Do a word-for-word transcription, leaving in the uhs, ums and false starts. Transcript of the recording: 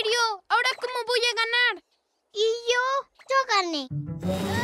serio? ¿Ahora cómo voy a ganar? ¿Y yo? Yo gané.